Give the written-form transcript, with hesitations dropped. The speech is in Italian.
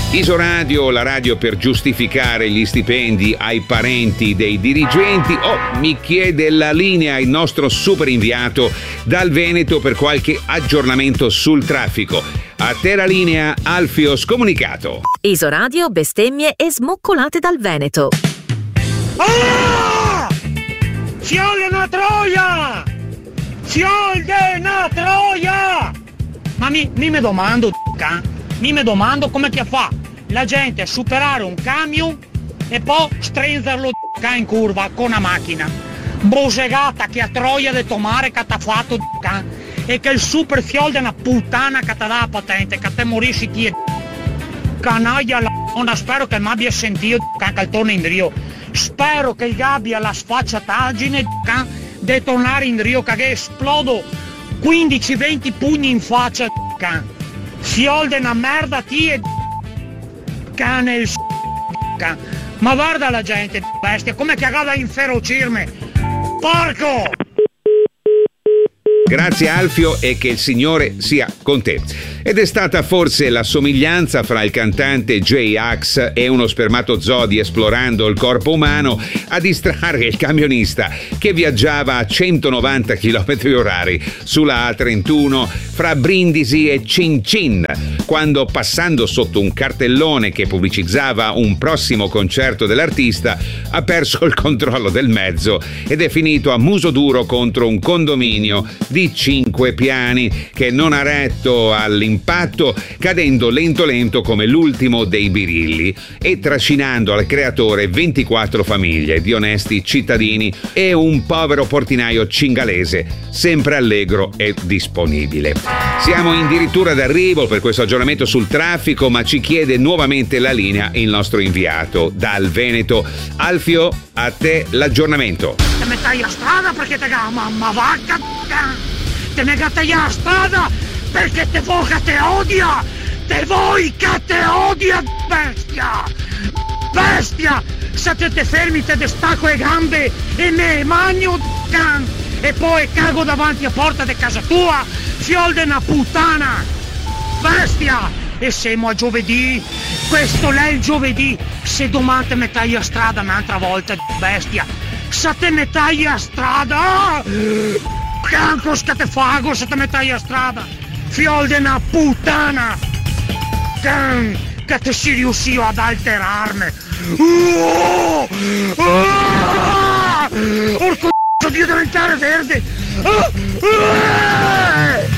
Isoradio, la radio per giustificare gli stipendi ai parenti dei dirigenti. Mi chiede la linea il nostro super inviato dal Veneto per qualche aggiornamento sul traffico. A te la linea, Alfio Scomunicato. Isoradio, bestemmie e smoccolate dal Veneto. Ah! Fiole una troia! Fiole una troia! Ma mi domando, mi domando come che fa la gente a superare un camion e poi stringerlo in curva con una macchina. Bosegata che a troia di tomare che t'ha fatto e che il super fiol di una puttana che t'ha dato la patente, che te morisci ti canaglia la onda. Spero che mi abbia sentito che il torno in Rio. Spero che gli abbia la sfacciataggine di tornare in Rio, che esplodo 15-20 pugni in faccia. Fiol di una merda ti e cane il ma guarda la gente bestia come che agava a inferocirmi, porco. Grazie Alfio e che il Signore sia con te. Ed è stata forse la somiglianza fra il cantante J-Ax e uno spermatozodi esplorando il corpo umano a distrarre il camionista che viaggiava a 190 km/h sulla A31 fra Brindisi e Cincin, quando passando sotto un cartellone che pubblicizzava un prossimo concerto dell'artista ha perso il controllo del mezzo ed è finito a muso duro contro un condominio di 5 piani che non ha retto all'impatto, cadendo lento come l'ultimo dei birilli e trascinando al creatore 24 famiglie di onesti cittadini e un povero portinaio cingalese sempre allegro e disponibile. Siamo addirittura d'arrivo per questo aggiornamento sul traffico, ma ci chiede nuovamente la linea il nostro inviato dal Veneto. Alfio, a te l'aggiornamento. Te mettai a strada perché te mamma vacca, te megattai a strada perché te voca te odia, te voi che te odia, bestia, se te fermi te destacco le gambe e me magno e poi cago davanti a porta di casa tua, fiol de una puttana, bestia. E siamo a giovedì, questo è il giovedì, se domani te mettai a strada un'altra volta, bestia, se te mettai a strada, canco che te fago se te mettai a strada, fiol de una puttana, che te si riuscì ad alterarmi. Orco, dio diventare verde.